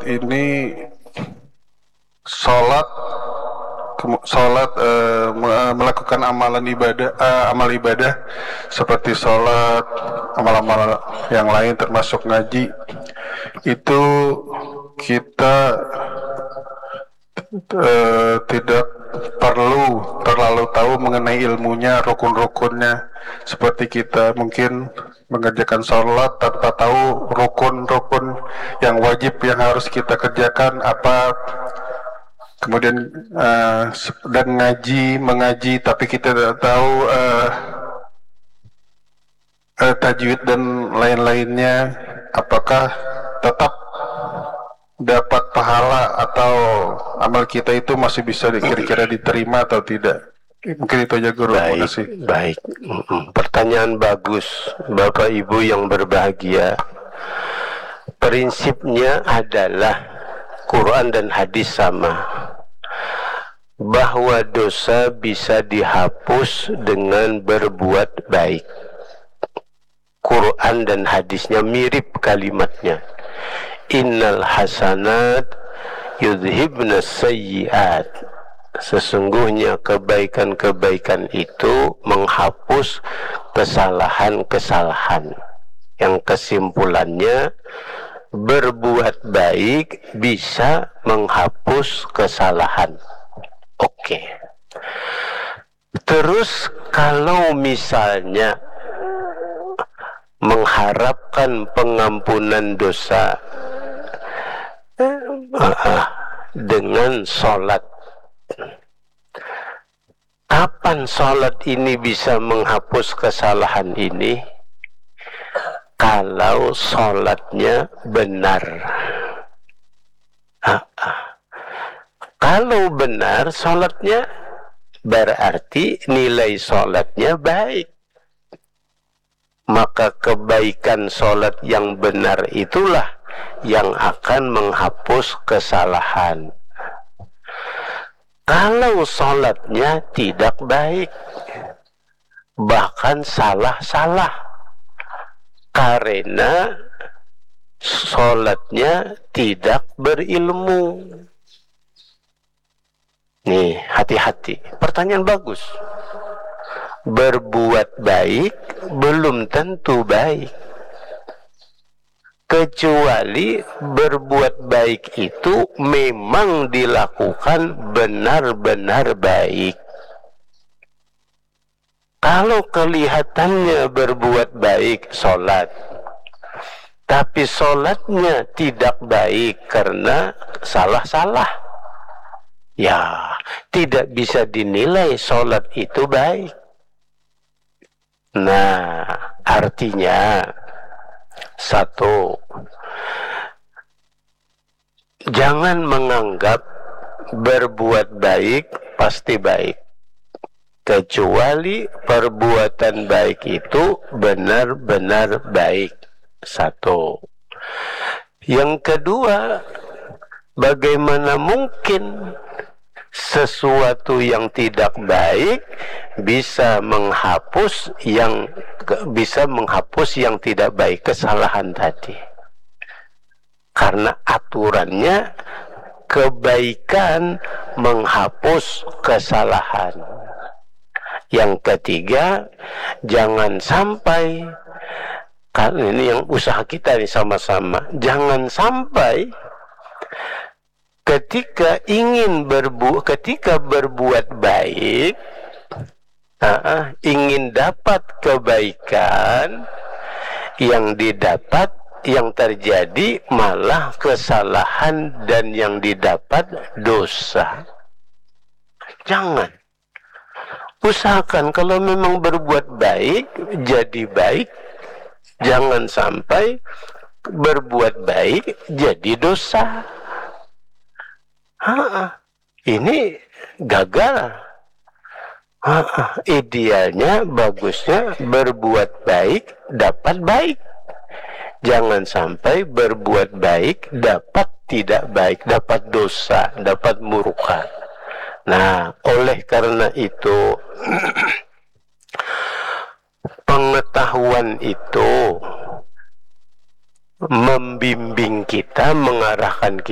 ini sholat melakukan amal ibadah seperti sholat, amal-amal yang lain termasuk ngaji, itu kita tidak perlu terlalu tahu mengenai ilmunya, rukun-rukunnya. Seperti kita mungkin mengerjakan sholat tanpa tahu rukun-rukun yang wajib yang harus kita kerjakan apa. Kemudian sedang mengaji, tapi kita tidak tahu tajwid dan lain-lainnya, apakah tetap dapat pahala atau amal kita itu masih bisa kira-kira diterima atau tidak. Mungkin itu aja, Guru. Terima kasih. Baik. Pertanyaan bagus, Bapak Ibu yang berbahagia. Prinsipnya adalah Quran dan hadis sama, bahwa dosa bisa dihapus dengan berbuat baik. Quran dan hadisnya mirip kalimatnya. Innal hasanat yudhibna sayyiat. Sesungguhnya kebaikan-kebaikan itu menghapus kesalahan-kesalahan. Yang kesimpulannya, berbuat baik bisa menghapus kesalahan. Oke. Terus kalau misalnya mengharapkan pengampunan dosa dengan sholat, kapan sholat ini bisa menghapus kesalahan ini? Kalau sholatnya benar. Kalau benar sholatnya, berarti nilai sholatnya baik. Maka kebaikan sholat yang benar itulah yang akan menghapus kesalahan. Kalau sholatnya tidak baik, bahkan salah-salah, karena sholatnya tidak berilmu. Nih, hati-hati. Pertanyaan bagus. Berbuat baik belum tentu baik, kecuali berbuat baik itu memang dilakukan benar-benar baik. Kalau kelihatannya berbuat baik sholat, tapi sholatnya tidak baik karena salah-salah, ya tidak bisa dinilai sholat itu baik. Nah, artinya satu, jangan menganggap berbuat baik pasti baik, kecuali perbuatan baik itu benar-benar baik. Satu. Yang kedua, bagaimana mungkin sesuatu yang tidak baik bisa menghapus yang tidak baik, kesalahan tadi? Karena aturannya kebaikan menghapus kesalahan. Yang ketiga, jangan sampai, karena ini yang usaha kita nih sama-sama, jangan sampai ketika berbuat baik, ingin dapat kebaikan, yang terjadi malah kesalahan dan yang didapat dosa. Jangan. Usahakan kalau memang berbuat baik, jadi baik. Jangan sampai berbuat baik jadi dosa. Ini gagal. Idealnya, bagusnya berbuat baik dapat baik. Jangan sampai berbuat baik dapat tidak baik, dapat dosa, dapat murka. Nah, oleh karena itu pengetahuan itu membimbing kita, mengarahkan kita